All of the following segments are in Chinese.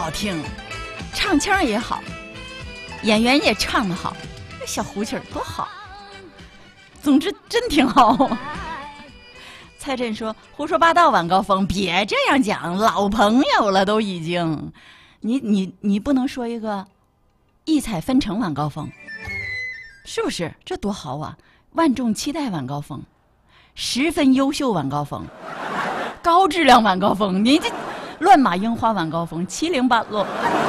好听，唱腔也好，演员也唱得好，那小胡琴儿多好。总之真挺好。蔡振说：“胡说八道，晚高峰，别这样讲，老朋友了都已经。你不能说一个异彩纷呈晚高峰，是不是？这多好啊！万众期待晚高峰，十分优秀晚高峰，高质量晚高峰，你这乱马樱花晚高峰，七零八落，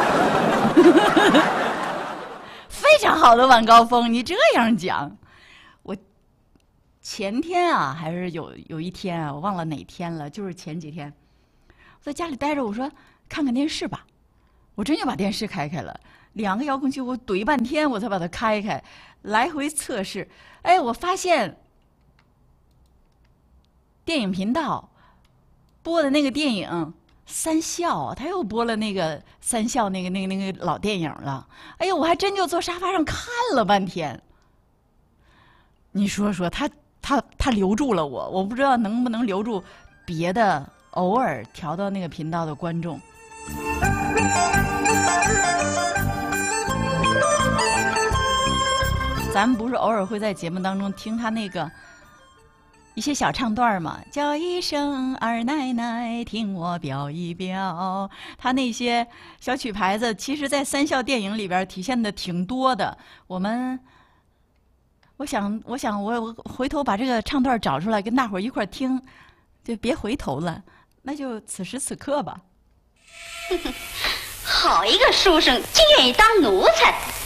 非常好的晚高峰。你这样讲，我。”前天啊，还是有一天啊，我忘了哪天了，就是前几天，我在家里待着，我说看看电视吧，我真就把电视开了，2个遥控器我怼半天，我才把它开，来回测试。哎，我发现电影频道播的那个电影三笑，他又播了那个三笑那个老电影了。哎呦，我还真就坐沙发上看了半天。你说说他留住了我不知道能不能留住别的偶尔调到那个频道的观众。咱们不是偶尔会在节目当中听他那个一些小唱段吗？叫一声二奶奶，听我表一表。他那些小曲牌子，其实在三笑电影里边体现的挺多的。我想我回头把这个唱段找出来，跟大伙儿一块儿听，就别回头了，那就此时此刻吧。 好一个书生，竟愿意当奴才！